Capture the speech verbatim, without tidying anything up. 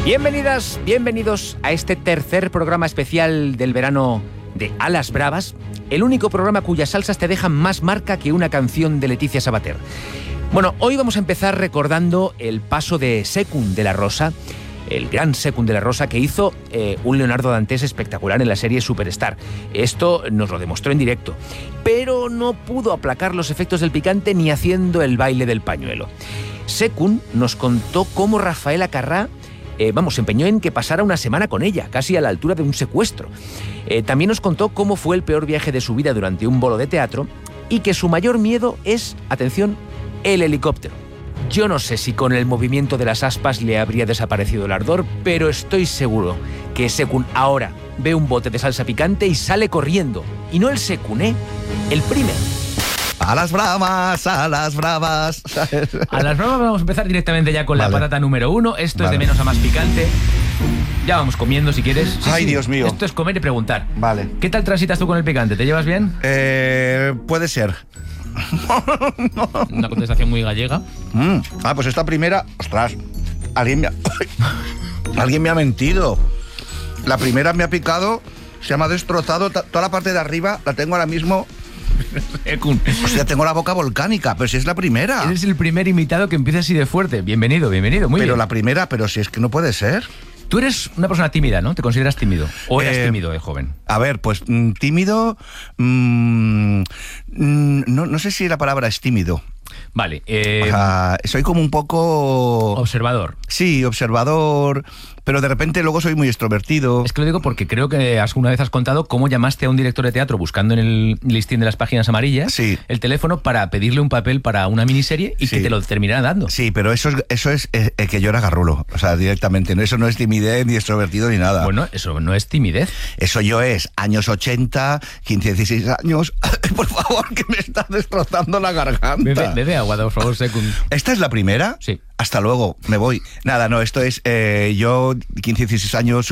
Bienvenidas, bienvenidos a este tercer programa especial del verano de Alas Bravas, el único programa cuyas salsas te dejan más marca que una canción de Leticia Sabater. Bueno, hoy vamos a empezar recordando el paso de Sekun de la Rosa, el gran Sekun de la Rosa, que hizo eh, un Leonardo Dantes espectacular en la serie Superstar. Esto nos lo demostró en directo, pero no pudo aplacar los efectos del picante ni haciendo el baile del pañuelo. Sekun nos contó cómo Rafaela Carrà Eh, vamos, se empeñó en que pasara una semana con ella, casi a la altura de un secuestro. Eh, también nos contó cómo fue el peor viaje de su vida durante un bolo de teatro y que su mayor miedo es, atención, el helicóptero. Yo no sé si con el movimiento de las aspas le habría desaparecido el ardor, pero estoy seguro que Sekun ahora ve un bote de salsa picante y sale corriendo. Y no el Sekun, ¿eh? El primer. A las bravas, a las bravas. A las bravas vamos a empezar directamente ya con vale. la patata número uno. Esto vale. es de menos a más picante. Ya vamos comiendo si quieres. Sí, Ay, sí. Dios mío. Esto es comer y preguntar. Vale. ¿Qué tal transitas tú con el picante? ¿Te llevas bien? Eh, puede ser. Una contestación muy gallega. Mm. Ah, pues esta primera... Ostras, alguien me ha... alguien me ha mentido. La primera me ha picado, se me ha destrozado toda la parte de arriba, la tengo ahora mismo... O sea, tengo la boca volcánica, pero si es la primera. Eres el primer invitado que empieza así de fuerte. Bienvenido, bienvenido, muy pero bien. Pero la primera, pero si es que no puede ser. Tú eres una persona tímida, ¿no? ¿Te consideras tímido? ¿O eras eh, tímido de joven? A ver, pues mm, tímido... Mm, mm, no, no sé si la palabra es tímido. Vale. Eh, o sea, soy como un poco... Observador. Sí, observador... Pero de repente luego soy muy extrovertido. Es que lo digo porque creo que alguna vez has contado cómo llamaste a un director de teatro buscando en el listín de las páginas amarillas sí. el teléfono para pedirle un papel para una miniserie y sí. que te lo terminara dando. Sí, pero eso es, eso es eh, que yo era garrulo, o sea, directamente. ¿no? Eso no es timidez, ni extrovertido, ni nada. Bueno, eso no es timidez. Eso yo es años ochenta, quince, dieciséis años. Por favor, que me está destrozando la garganta. Bebe, bebe agua, por favor, Sekun. ¿Esta es la primera? Sí. Hasta luego, me voy. Nada, no, esto es eh, yo, quince, dieciséis años,